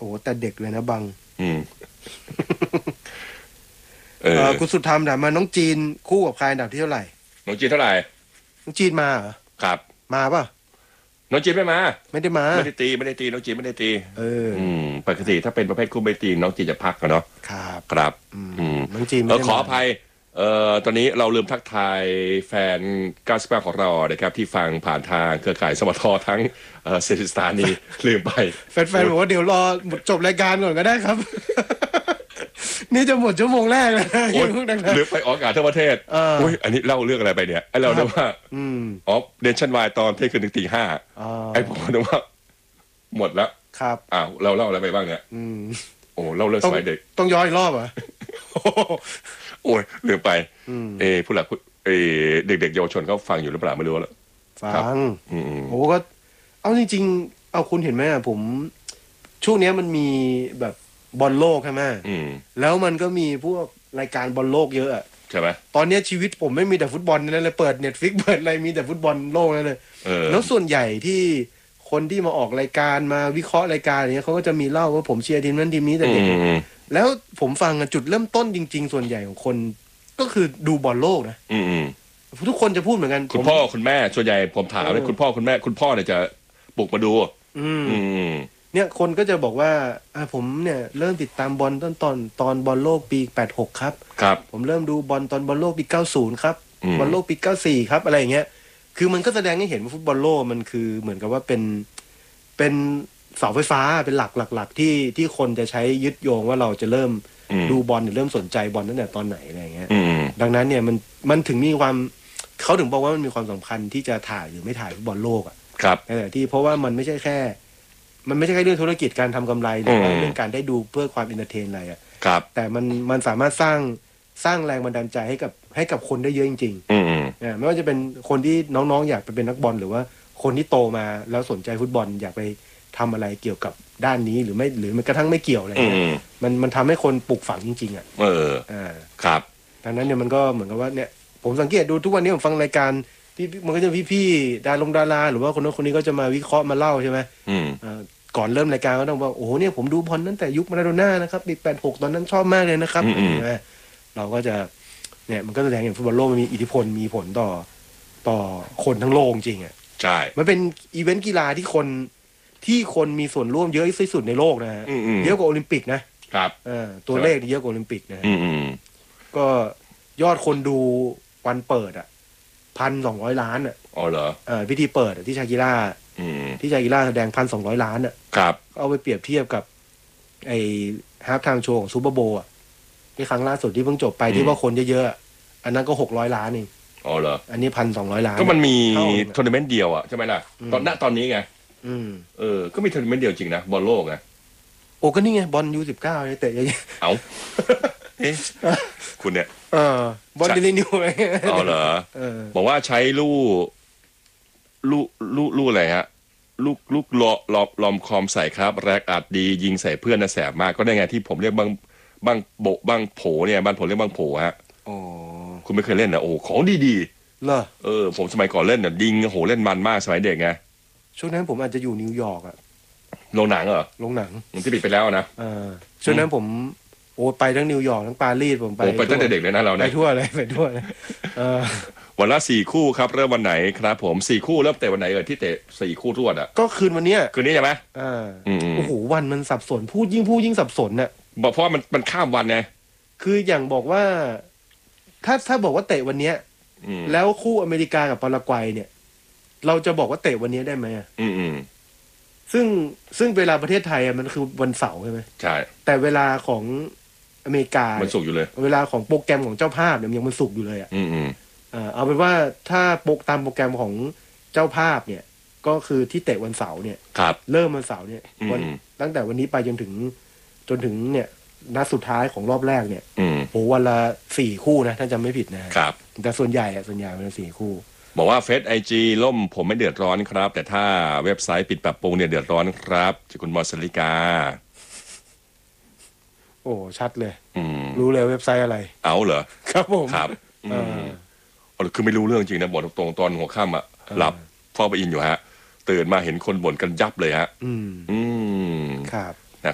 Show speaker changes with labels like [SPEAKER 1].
[SPEAKER 1] อ้แต่เด็กเลยนะบัง
[SPEAKER 2] อืม
[SPEAKER 1] คุณสุดธรรมถามมาน้องจีนคู่กับใครอันดับที่เท่าไหร่
[SPEAKER 2] น้องจีนเท่าไหร่
[SPEAKER 1] น้องจีนมาเหรอ
[SPEAKER 2] ครับ
[SPEAKER 1] มาป่ะ
[SPEAKER 2] น้องจีนไม่มา
[SPEAKER 1] ไม่ได้มา
[SPEAKER 2] ไม่ได้ตีน้องจีนไม่ได้ตี
[SPEAKER 1] อ
[SPEAKER 2] ปกติถ้าเป็นประเภทคู่ไม่ตีน้องจีนจะพักกันเนาะครับ
[SPEAKER 1] น้องจีนไม่ได้
[SPEAKER 2] ขออภัยตอนนี้เราลืมทักทายแฟน98ของเรานะครับที่ฟังผ่านทางเครือข่ายสวททั้งเซนสตานีลืมไป
[SPEAKER 1] แฟนๆบอกว่าเดี๋ยวรอจบรายการก่อนก็ได้ครับ นี่จะหมดชั่วโมงแรกเลย
[SPEAKER 2] หรือไปออกอากาศทั่วประเทศอุ้ยอันนี้เล่าเรื่องอะไรไปเนี่ยไอเราเรียกว่าเดนชั่นวายตอนเที่ยงคืนถึงตี 5ไอผมนึกว่าหมดแล้ว
[SPEAKER 1] ครับ
[SPEAKER 2] เราเล่าอะไรไปบ้างเนี่ยโอ้เล่าเรื่องสมัยเด็ก
[SPEAKER 1] ต้องย้อนอีกรอบเหรอ
[SPEAKER 2] โอ้ยลืมไปผู้หลักเด็กๆเยาวชนเขาฟังอยู่หรือเปล่าไม่รู้แล้ว
[SPEAKER 1] ฟังโอ้ก็เอาจริงๆเอาคุณเห็นไหมผมช่วงนี้มันมีแบบบอลโลกใช่ไหมแล้วมันก็มีพวกรายการบอลโลกเยอะ
[SPEAKER 2] ใช่ไหม
[SPEAKER 1] ตอนนี้ชีวิตผมไม่มีแต่ฟุตบอลนั่นเลยเปิด Netflix เปิดอะไรมีแต่ฟุตบอลโลกนั่นเลยแล้วส่วนใหญ่ที่คนที่มาออกรายการมาวิเคราะห์รายการอย่างเงี้ยเขาก็จะมีเล่าว่าผมเชียร์ทีมนั้นทีมนี้แต่เด็กแล้วผมฟังจุดเริ่มต้นจริงๆส่วนใหญ่ของคนก็คือดูบอลโลกนะทุกคนจะพูดเหมือนกัน
[SPEAKER 2] คุณพ่อคุณแม่ส่วนใหญ่ผมถามเลยคุณพ่อคุณแม่คุณพ่อเนี่ยจะปลุกมาดู
[SPEAKER 1] เนี่ยคนก็จะบอกว่าผมเนี่ยเริ่มติดตามบอลตอนบอลโลกปี86ครับผมเริ่มดูบอลตอนบอลโลกปี90ครับบอลโลกปี94ครับอะไรอย่างเงี้ยคือมันก็แสดงให้เห็นว่าฟุตบอลโลกมันคือเหมือนกับว่าเป็นเสาไฟฟ้าเป็นหลักที่คนจะใช้ยึดโยงว่าเราจะเริ่มดูบอลหรือเริ่มสนใจบอลตั้งแต่ตอนไหนอะไรอย่างเงี้ยดังนั้นเนี่ยมันถึงมีความเขาถึงบอกว่ามันมีความสำคัญที่จะถ่ายหรือไม่ถ่ายฟุตบอลโลก
[SPEAKER 2] ครับ
[SPEAKER 1] ที่เพราะว่ามันไม่ใช่แค่เรื่องธุรกิจการทำกำไรหรือเรื่องการได้ดูเพื่อความอินเตอร์เทนอะไรแต่มันสามารถสร้างแรงบันดาลใจให้กับคนได้เยอะจริงๆไม่ว่าจะเป็นคนที่น้องๆอยากไปเป็นนักบอลหรือว่าคนที่โตมาแล้วสนใจฟุตบอลอยากไปทำอะไรเกี่ยวกับด้านนี้หรือมันกระทั่งไม่เกี่ยวอะไรมันทำให้คนปลูกฝังจริงๆ
[SPEAKER 2] ครับ
[SPEAKER 1] ดังนั้นเนี่ยมันก็เหมือนกับว่าเนี่ยผมสังเกตดูทุกวันนี้ผมฟังรายการที่มันก็จะพี่ๆดาราหรือว่าคนนั้นคนนี้ก็จะมาวิเคราะห์มาเล่าใช่ไหมก่อนเริ่มรายการก็ต้องบอกโอ้โหเนี่ยผมดูบอลตั้งแต่ยุคมาราโดน่านะครับปี86ตอนนั้นชอบมากเลยนะครับเราก็จะเนี่ยมันก็แสดงเห็นฟุตบอลโลกมันมีอิทธิพลมีผลต่อคนทั้งโลกจริง
[SPEAKER 2] ใช่
[SPEAKER 1] มันเป็นอีเวนต์กีฬาที่คนมีส่วนร่วมเยอะที่สุดในโลกนะฮะเยอะกว่าโอลิมปิกนะครับตัวเลขเยอะกว่าโอลิมปิกนะก็ยอดคนดูวันเปิด1,200 ล้าน
[SPEAKER 2] อ๋อเหรอ
[SPEAKER 1] พิธีเปิดที่ชากิร่าแสดง1,200 ล้าน
[SPEAKER 2] ครับ
[SPEAKER 1] เอาไปเปรียบเทียบกับไอ้ฮาล์ฟไทม์โชว์ของซูเปอร์โบว์ที่ครั้งล่าสุดที่เพิ่งจบไปที่ว่าคนเยอะๆอันนั้นก็600 ล้านเอง
[SPEAKER 2] อ๋อเหรอ
[SPEAKER 1] อันนี้1,200 ล้าน
[SPEAKER 2] ก็มันมีทัวร์นาเมนต์เดียวใช่ไหมล่ะตอนนี้ไงก็มีทัวร์นาเมนต์เดียวจริงนะบอลโลกไง
[SPEAKER 1] โอ้ก็นี่ไงบอลU19เตะยังไง
[SPEAKER 2] เอาคุณเนี่ย
[SPEAKER 1] บอลเดลินิวอะไร
[SPEAKER 2] อ๋อเหรอบอกว่าใช้ลูกอะไรฮะลูกลอมคอมใส่ครับแรกอัดดียิงใส่เพื่อนน่ะแสบมากก็ได้ไงที่ผมเรียกบางโผเนี่ยบ้านผมเรียกบางโผฮะคุณไม่เคยเล่นนะโอ้ของดี
[SPEAKER 1] เหรอ
[SPEAKER 2] ผมสมัยก่อนเล่นน่ะยิงโหเล่นมันมากสมัยเด็กไง
[SPEAKER 1] ช่วงนั้นผมอาจจะอยู่นิวยอร์ก
[SPEAKER 2] โรงหนังเหรอ
[SPEAKER 1] โรงหนัง
[SPEAKER 2] ที่ปิดไปแล้วนะ
[SPEAKER 1] ช่วงนั้นผมไปทั้งนิวยอร์กทั้งปารีสผมไป
[SPEAKER 2] ตั้งแต่เด็กเลยนะเราเนี่ย
[SPEAKER 1] ไปทั่วเลย
[SPEAKER 2] วันละ4 คู่ครับเริ่มวันไหนครับผม4 คู่เริ่มเตะวันไหนที่เตะ4 คู่รวด
[SPEAKER 1] ก็คืนวันนี้
[SPEAKER 2] ใช่ไหม
[SPEAKER 1] โอ้โหวันมันสับสนพูดยิ่งสับสน
[SPEAKER 2] บอกเพราะมันข้ามวันไง
[SPEAKER 1] คืออย่างบอกว่าถ้าบอกว่าเตะวันนี้แล้วคู่อเมริกากับปารากวัยเนี่ยเราจะบอกว่าเตะวันนี้ได้ไหมซึ่งเวลาประเทศไทยมันคือวันเสาร์ใช่ไหม
[SPEAKER 2] ใช่
[SPEAKER 1] แต่เวลาของอเมริกา
[SPEAKER 2] มันศุกร์อยู่เลย
[SPEAKER 1] เวลาของโปรแกรมของเจ้าภาพเนี่ยยังมันศุกร์อยู่เลยเอาเป็นว่าถ้าตามโปรแกรมของเจ้าภาพเนี่ยก็คือที่เตะวันเสาร์เนี่ยเริ่มวันเสาร์เนี่ยตั้งแต่วันนี้ไปจนถึงเนี่ยนัดสุดท้ายของรอบแรกเนี่ยโหวันละ4 คู่นะถ้าจำไม่ผิดนะครับแต่ส่วนใหญ่วันละ4 คู่
[SPEAKER 2] บอกว่าเฟซIGล่มผมไม่เดือดร้อนครับแต่ถ้าเว็บไซต์ปิดปรับปรุงเนี่ยเดือดร้อนครับจากคุณมอสลิกา
[SPEAKER 1] โอ้ชัดเลยรู้เลยเว็บไซต์อะไร
[SPEAKER 2] เอาเหรอ
[SPEAKER 1] ครับผม
[SPEAKER 2] ครับคือไม่รู้เรื่องจริงนะบอกตรงตอนหัวค่ำหลับเฝ้าไปอินอยู่ฮะตื่นมาเห็นคนบ่นกันยับเลยฮะ
[SPEAKER 1] ครับ